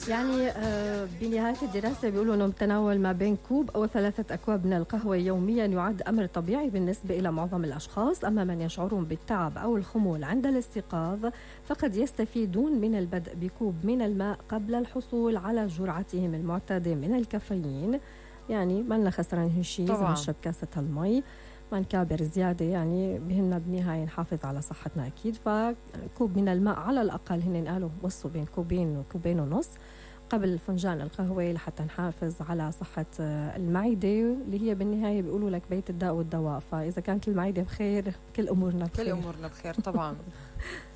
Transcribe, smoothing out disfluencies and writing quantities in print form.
يعني بنهاية الدراسة بيقولوا أنه تناول ما بين كوب أو 3 أكواب من القهوة يوميا يعد أمر طبيعي بالنسبة إلى معظم الأشخاص. أما من يشعرون بالتعب أو الخمول عند الاستيقاظ فقد يستفيدون من البدء بكوب من الماء قبل الحصول على جرعتهم المعتادة من الكافيين. يعني ما لنا خسران شيء إذا نشرب كاسة المي، ما نكابر زيادة، يعني بهنا بالنهاية نحافظ على صحتنا أكيد. فكوب من الماء على الأقل، هن قالوا وصوا بين كوبين وكوبين ونص قبل فنجان القهوة لحتى نحافظ على صحة المعدة اللي هي بالنهاية بيقولوا لك بيت الداء والدواء. فإذا كانت المعدة بخير كل أمورنا بخير. كل أمورنا بخير طبعا.